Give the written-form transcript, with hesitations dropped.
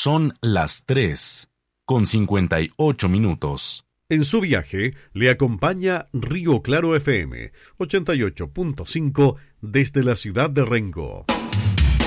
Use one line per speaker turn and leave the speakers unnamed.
Son las 3:58.
En su viaje le acompaña Río Claro FM 88.5 desde la ciudad de Rengo.